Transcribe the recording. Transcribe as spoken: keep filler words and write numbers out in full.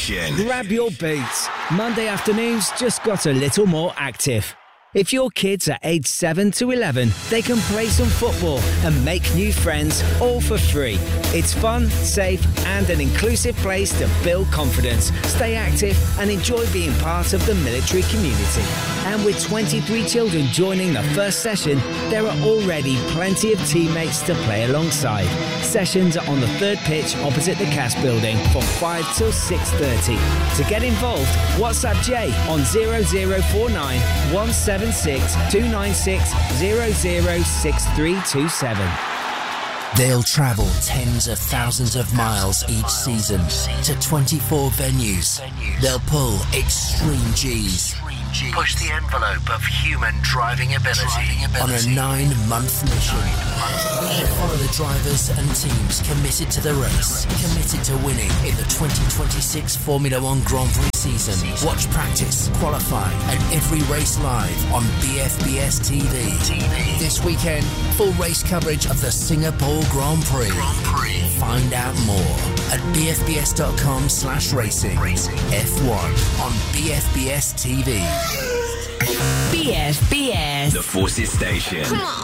Station. Grab your boots. Monday afternoons just got a little more active. If your kids are aged seven to eleven, they can play some football and make new friends all for free. It's fun, safe and an inclusive place to build confidence, stay active and enjoy being part of the military community. And with twenty-three children joining the first session, there are already plenty of teammates to play alongside. Sessions are on the third pitch opposite the C A S building from five till six thirty. To get involved, WhatsApp Jay on zero zero four nine one seven six two nine six zero zero six three two seven. They'll travel tens of thousands of miles each season to twenty-four venues. They'll pull extreme G's, push the envelope of human driving ability on a nine-month mission. Follow the drivers and teams committed to the race, committed to winning in the twenty twenty-six Formula One Grand Prix season. Watch practice, qualify, and every race live on B F B S T V. This weekend, full race coverage of the Singapore Grand Prix. Grand Prix. Find out more at b f b s dot com slash racing. F one on B F B S T V. B F B S. The Forces Station. Come on.